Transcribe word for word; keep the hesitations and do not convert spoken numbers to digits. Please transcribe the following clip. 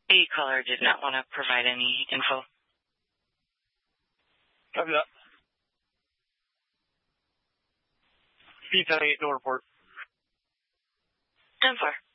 The caller did not want to provide any info. Copy that. P ten eight, no report. ten four.